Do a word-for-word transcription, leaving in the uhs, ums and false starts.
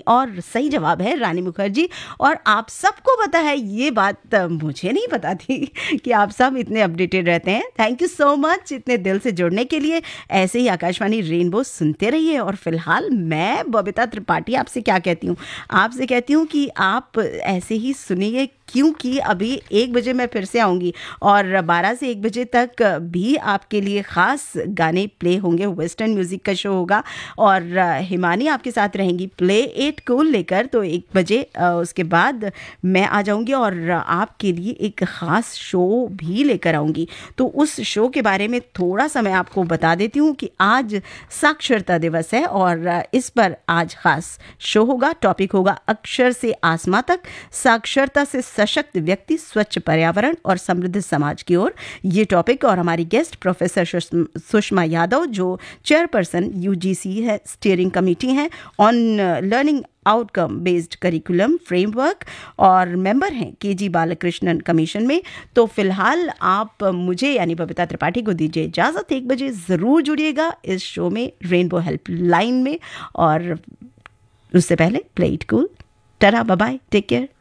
और सही जवाब है रानी मुखर्जी। और आप सबको पता है, ये बात मुझे नहीं पता थी कि आप सब इतने अपडेटेड रहते हैं। थैंक यू सो मच इतने दिल से जुड़ने के लिए। ऐसे ही आकाशवाणी रेनबो सुनते रहिए। और फिलहाल मैं बबीता त्रिपाठी आपसे क्या कहती हूँ, आपसे कहती हूँ कि आप ऐसे ही सुनिए, क्योंकि अभी एक बजे मैं फिर से आऊँगी और बारह से एक बजे तक भी आपके लिए ख़ास गाने प्ले होंगे। वेस्टर्न म्यूज़िक का शो होगा और हिमानी आपके साथ रहेंगी प्ले एट कूल लेकर। तो एक बजे उसके बाद मैं आ जाऊँगी और आपके लिए एक ख़ास शो भी लेकर आऊँगी। तो उस शो के बारे में थोड़ा सा मैं आपको बता देती हूँ कि आज साक्षरता दिवस है और इस पर आज ख़ास शो होगा। टॉपिक होगा अक्षर से आसमां तक, साक्षरता से सशक्त व्यक्ति, स्वच्छ पर्यावरण और समृद्ध समाज की ओर, ये टॉपिक। और हमारी गेस्ट प्रोफेसर सुषमा यादव, जो चेयरपर्सन यूजीसी है स्टीयरिंग कमेटी हैं on learning outcome based curriculum framework और मेंबर हैं केजी बालकृष्णन कमीशन में। तो फिलहाल आप मुझे यानी बबीता त्रिपाठी को दीजिए इजाज़त। एक बजे ज़रूर जुड़िएगा इस शो में, रेनबो हेल्पलाइन में। और उससे पहले play it cool. Tata, bye bye, take care.